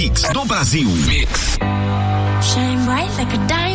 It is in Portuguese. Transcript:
mix do Brasil. Mix. Shine bright like a diamond.